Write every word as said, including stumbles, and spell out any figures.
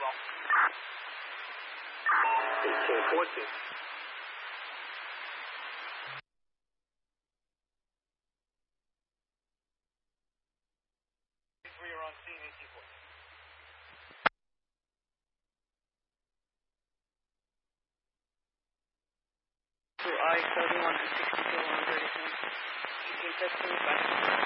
eighteen twenty. To I thirty-one to sixty-two, one thirty-seven. You can text me back.